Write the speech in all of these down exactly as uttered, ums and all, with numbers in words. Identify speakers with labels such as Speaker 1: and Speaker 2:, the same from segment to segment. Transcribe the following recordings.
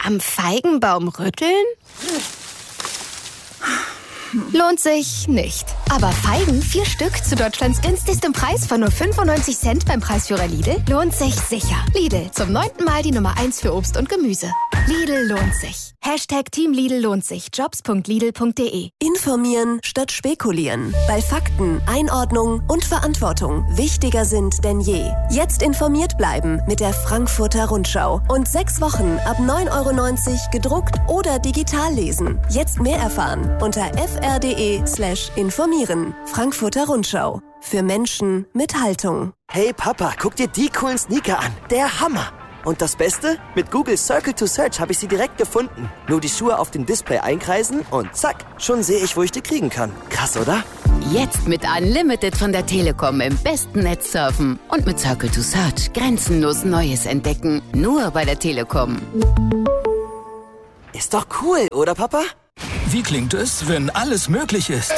Speaker 1: Am Feigenbaum rütteln? Lohnt sich nicht. Aber Feigen, vier Stück zu Deutschlands günstigstem Preis von nur fünfundneunzig Cent beim Preisführer Lidl, lohnt sich sicher. Lidl, zum neunten Mal die Nummer eins für Obst und Gemüse. Lidl lohnt sich. Hashtag Team Lidl lohnt sich. Jobs punkt lidl punkt de.
Speaker 2: Informieren statt spekulieren. Weil Fakten, Einordnung und Verantwortung wichtiger sind denn je. Jetzt informiert bleiben mit der Frankfurter Rundschau. Und sechs Wochen ab neun Euro neunzig gedruckt oder digital lesen. Jetzt mehr erfahren unter f r punkt de slash informieren. Frankfurter Rundschau. Für Menschen mit Haltung.
Speaker 3: Hey Papa, guck dir die coolen Sneaker an. Der Hammer. Und das Beste? Mit Google Circle to Search habe ich sie direkt gefunden. Nur die Schuhe auf dem Display einkreisen und zack, schon sehe ich, wo ich die kriegen kann. Krass, oder?
Speaker 4: Jetzt mit Unlimited von der Telekom im besten Netz surfen. Und mit Circle to Search grenzenlos Neues entdecken. Nur bei der Telekom.
Speaker 3: Ist doch cool, oder Papa?
Speaker 5: Wie klingt es, wenn alles möglich ist?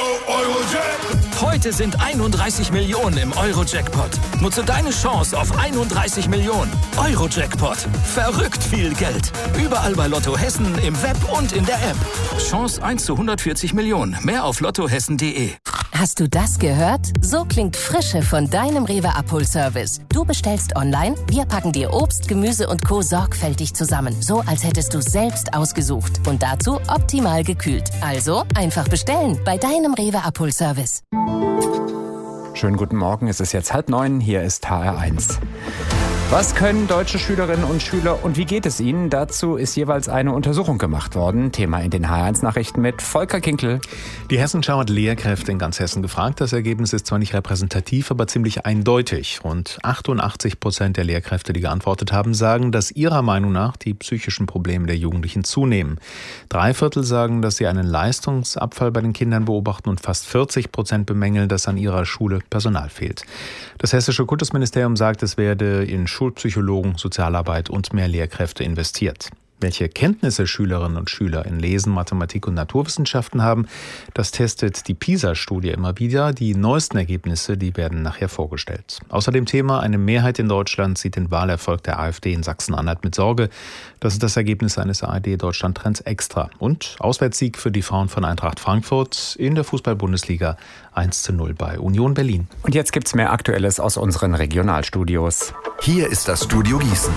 Speaker 5: Heute sind einunddreißig Millionen im Euro-Jackpot. Nutze deine Chance auf einunddreißig Millionen. Euro-Jackpot. Verrückt viel Geld. Überall bei Lotto Hessen, im Web und in der App. Chance eins zu hundertvierzig Millionen. Mehr auf lottohessen punkt de.
Speaker 6: Hast du das gehört? So klingt Frische von deinem Rewe-Abholservice. Du bestellst online, wir packen dir Obst, Gemüse und Co. sorgfältig zusammen. So, als hättest du selbst ausgesucht. Und dazu optimal gekühlt. Also einfach bestellen bei deinem Rewe-Abholservice.
Speaker 7: Schönen guten Morgen, es ist jetzt halb neun, hier ist H R eins. Was können deutsche Schülerinnen und Schüler und wie geht es ihnen? Dazu ist jeweils eine Untersuchung gemacht worden. Thema in den H R eins Nachrichten mit Volker Kinkel.
Speaker 8: Die Hessenschau hat Lehrkräfte in ganz Hessen gefragt. Das Ergebnis ist zwar nicht repräsentativ, aber ziemlich eindeutig. Rund achtundachtzig Prozent der Lehrkräfte, die geantwortet haben, sagen, dass ihrer Meinung nach die psychischen Probleme der Jugendlichen zunehmen. Drei Viertel sagen, dass sie einen Leistungsabfall bei den Kindern beobachten und fast vierzig Prozent bemängeln, dass an ihrer Schule Personal fehlt. Das hessische Kultusministerium sagt, es werde in Schulpsychologen, Sozialarbeit und mehr Lehrkräfte investiert. Welche Kenntnisse Schülerinnen und Schüler in Lesen, Mathematik und Naturwissenschaften haben, das testet die PISA-Studie immer wieder. Die neuesten Ergebnisse, die werden nachher vorgestellt. Außer dem Thema, eine Mehrheit in Deutschland sieht den Wahlerfolg der AfD in Sachsen-Anhalt mit Sorge. Das ist das Ergebnis eines A R D-Deutschland-Trends extra. Und Auswärtssieg für die Frauen von Eintracht Frankfurt in der Fußball-Bundesliga eins zu null bei Union Berlin.
Speaker 7: Und jetzt gibt's mehr Aktuelles aus unseren Regionalstudios.
Speaker 9: Hier ist das Studio Gießen.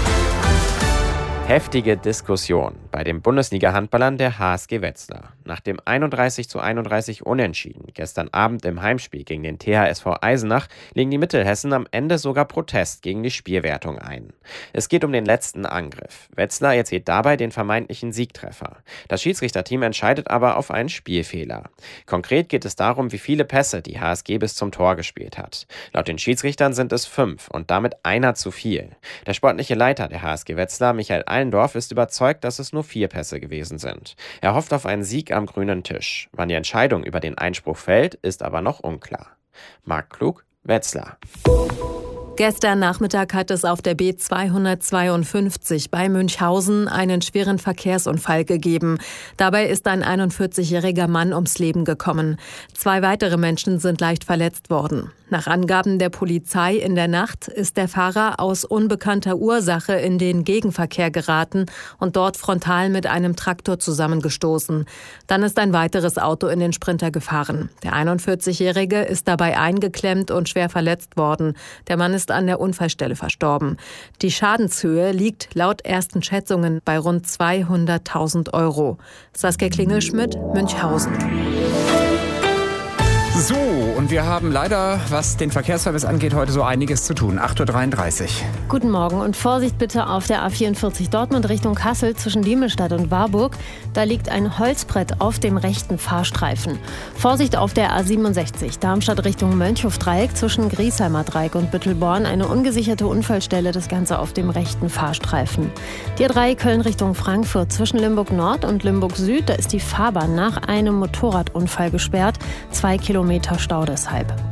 Speaker 10: Heftige Diskussion bei den Bundesliga-Handballern der H S G Wetzlar. Nach dem einunddreißig zu einunddreißig Unentschieden gestern Abend im Heimspiel gegen den T H S V Eisenach legen die Mittelhessen am Ende sogar Protest gegen die Spielwertung ein. Es geht um den letzten Angriff. Wetzlar erzielt dabei den vermeintlichen Siegtreffer. Das Schiedsrichterteam entscheidet aber auf einen Spielfehler. Konkret geht es darum, wie viele Pässe die H S G bis zum Tor gespielt hat. Laut den Schiedsrichtern sind es fünf und damit einer zu viel. Der sportliche Leiter der H S G Wetzlar, Michael Allendorf, ist überzeugt, dass es nur vier Pässe gewesen sind. Er hofft auf einen Sieg am grünen Tisch. Wann die Entscheidung über den Einspruch fällt, ist aber noch unklar. Marc Klug, Wetzlar.
Speaker 11: Gestern Nachmittag hat es auf der B zweihundertzweiundfünfzig bei Münchhausen einen schweren Verkehrsunfall gegeben. Dabei ist ein einundvierzigjähriger Mann ums Leben gekommen. Zwei weitere Menschen sind leicht verletzt worden. Nach Angaben der Polizei in der Nacht ist der Fahrer aus unbekannter Ursache in den Gegenverkehr geraten und dort frontal mit einem Traktor zusammengestoßen. Dann ist ein weiteres Auto in den Sprinter gefahren. Der einundvierzigjährige ist dabei eingeklemmt und schwer verletzt worden. Der Mann ist an der Unfallstelle verstorben. Die Schadenshöhe liegt laut ersten Schätzungen bei rund zweihunderttausend Euro. Saskia Klingelschmidt, Münchhausen.
Speaker 7: So, und wir haben leider, was den Verkehrsservice angeht, heute so einiges zu tun. acht Uhr dreiunddreißig.
Speaker 12: Guten Morgen und Vorsicht bitte auf der A vierundvierzig Dortmund Richtung Kassel zwischen Diemelstadt und Warburg. Da liegt ein Holzbrett auf dem rechten Fahrstreifen. Vorsicht auf der A siebenundsechzig Darmstadt Richtung Mönchhofdreieck zwischen Griesheimer Dreieck und Büttelborn. Eine ungesicherte Unfallstelle, das Ganze auf dem rechten Fahrstreifen. Die A drei Köln Richtung Frankfurt zwischen Limburg Nord und Limburg Süd. Da ist die Fahrbahn nach einem Motorradunfall gesperrt. Zwei Kilometer Stau deshalb.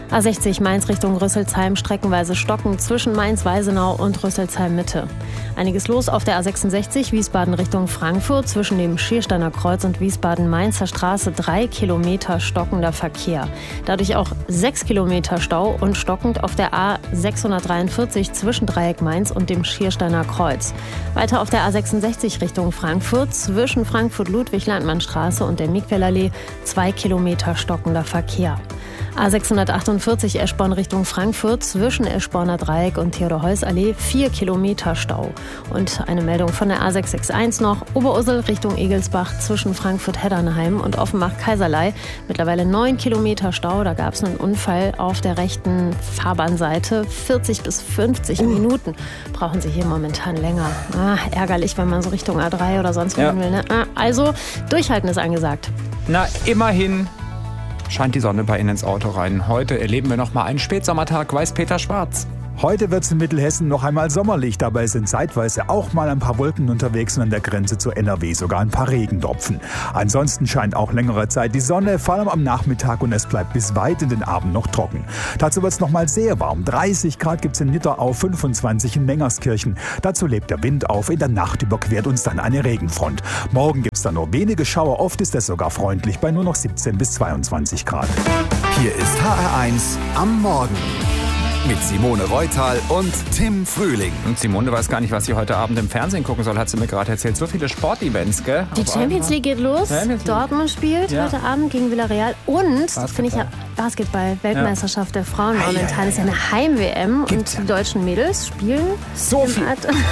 Speaker 12: A sechzig Mainz Richtung Rüsselsheim, streckenweise stockend zwischen Mainz-Weisenau und Rüsselsheim-Mitte. Einiges los auf der A sechsundsechzig Wiesbaden Richtung Frankfurt, zwischen dem Schiersteiner Kreuz und Wiesbaden-Mainzer Straße drei Kilometer stockender Verkehr. Dadurch auch sechs Kilometer Stau und stockend auf der A sechshundertdreiundvierzig zwischen Dreieck Mainz und dem Schiersteiner Kreuz. Weiter auf der A sechsundsechzig Richtung Frankfurt, zwischen Frankfurt-Ludwig-Landmann-Straße und der Miquelallee zwei Kilometer stockender Verkehr. A sechshundertachtundvierzig Eschborn Richtung Frankfurt, zwischen Eschborner Dreieck und Theodor-Heuss-Allee vier Kilometer Stau. Und eine Meldung von der A sechs sechs eins noch, Oberursel Richtung Egelsbach zwischen Frankfurt-Heddernheim und Offenbach-Kaiserlei. Mittlerweile neun Kilometer Stau, da gab es einen Unfall auf der rechten Fahrbahnseite. vierzig bis fünfzig Minuten brauchen Sie hier momentan länger. Ah, ärgerlich, wenn man so Richtung A drei oder sonst wohin ja. will. Ne? Ah, also, durchhalten ist angesagt.
Speaker 7: Na, immerhin scheint die Sonne bei Ihnen ins Auto rein. Heute erleben wir noch mal einen Spätsommertag, weiß Peter Schwarz.
Speaker 13: Heute wird es in Mittelhessen noch einmal sommerlich. Dabei sind zeitweise auch mal ein paar Wolken unterwegs und an der Grenze zu N R W sogar ein paar Regentropfen. Ansonsten scheint auch längere Zeit die Sonne, vor allem am Nachmittag, und es bleibt bis weit in den Abend noch trocken. Dazu wird es noch mal sehr warm. dreißig Grad gibt es in Nitterau, fünfundzwanzig in Mengerskirchen. Dazu lebt der Wind auf. In der Nacht überquert uns dann eine Regenfront. Morgen gibt es dann nur wenige Schauer. Oft ist es sogar freundlich bei nur noch siebzehn bis zweiundzwanzig Grad.
Speaker 9: Hier ist H R eins am Morgen. Mit Simone Reutal und Tim Frühling.
Speaker 7: Und Simone weiß gar nicht, was sie heute Abend im Fernsehen gucken soll, hat sie mir gerade erzählt. So viele Sportevents, gell?
Speaker 12: Die Auf Champions League geht los. League. Dortmund spielt ja. heute Abend gegen Villarreal. Und, das finde ich ja, Basketball, Weltmeisterschaft ja. der Frauen momentan. Das ist ja eine Heim-W M. Und die deutschen Mädels spielen
Speaker 7: so viel.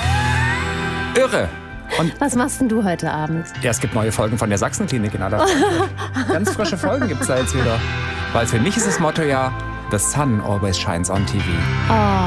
Speaker 7: Irre. Und
Speaker 12: was machst denn du heute Abend?
Speaker 7: Ja, es gibt neue Folgen von der Sachsenklinik in aller Zeit. Ganz frische Folgen gibt es da jetzt wieder. Weil für mich ist das Motto ja, The sun always shines on T V.
Speaker 12: Oh.